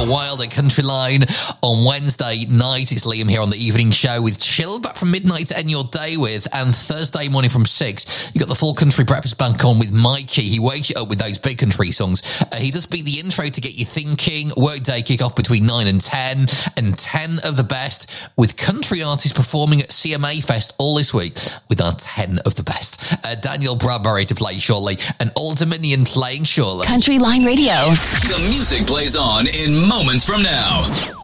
your wild at Country Line. On Wednesday night, it's Liam here on the evening show with Chill, back from midnight to end your day with, and Thursday morning from 6, you got the full country breakfast back on with Mikey. He wakes you up with those big country songs. He does beat the intro to get you thinking. Workday kick off between 9 and 10, and 10 of the best with country artists performing at CMA Fest all this week with our 10 of the best. Daniel Bradbury to play shortly, and Old Dominion playing shortly. Country Line Radio. The music plays on in moments from now.